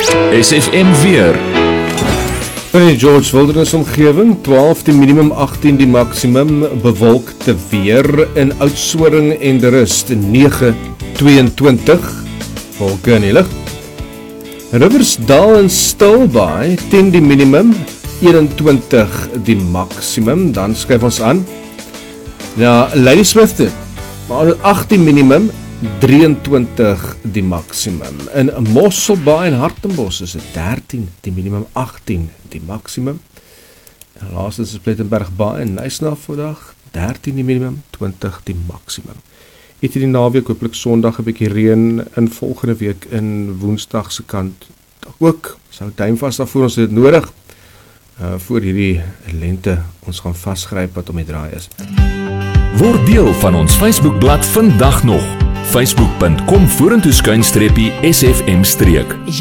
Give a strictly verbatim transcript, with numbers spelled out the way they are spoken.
S F M weer. In die George Wilderness omgewing, twaalf die minimum, agtien die maximum, bewolkte weer in Oudtshoorn en de Rust, negen, tweeëntwintig, wolke in die lug. Riversdal en Stilbaai, tien die minimum, eenentwintig die maximum, dan skryf ons aan. Ja, Ladysmith, maar agtien minimum, drieëntwintig die maximum. In Mosselbaai en Hartenbos is het dertien die minimum, agtien die maximum. En laastens is Plettenbergbaai en Nysna vandag, dertien die minimum, twintig die maximum. Het die naweek, hopelik Sondag 'n bietjie reën, in volgende week in Woensdag se kant ook. Sou duim vas daarvoor, ons het dit nodig, uh, voor hierdie lente ons gaan vasgryp wat om die draai is. Word deel van ons Facebookblad vandag nog. Facebook punt com vorentoe skuinstreepie S F M streek.